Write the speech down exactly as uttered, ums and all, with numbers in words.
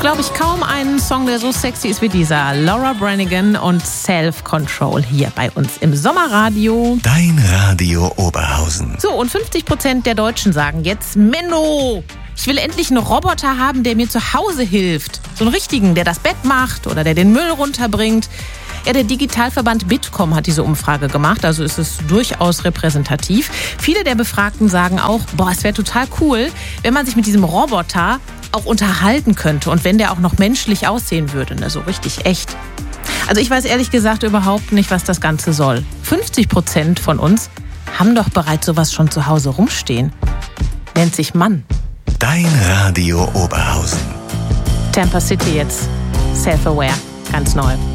glaube ich, kaum einen Song, der so sexy ist wie dieser. Laura Branigan und Self-Control hier bei uns im Sommerradio. Dein Radio Oberhausen. So, und fünfzig Prozent der Deutschen sagen jetzt, Menno, ich will endlich einen Roboter haben, der mir zu Hause hilft. So einen richtigen, der das Bett macht oder der den Müll runterbringt. Ja, der Digitalverband Bitkom hat diese Umfrage gemacht, also ist es durchaus repräsentativ. Viele der Befragten sagen auch, boah, es wäre total cool, wenn man sich mit diesem Roboter auch unterhalten könnte und wenn der auch noch menschlich aussehen würde, ne, so richtig echt. Also ich weiß ehrlich gesagt überhaupt nicht, was das Ganze soll. fünfzig Prozent von uns haben doch bereits sowas schon zu Hause rumstehen. Nennt sich Mann. Dein Radio Oberhausen. Tampa City jetzt. Self-Aware. Ganz neu.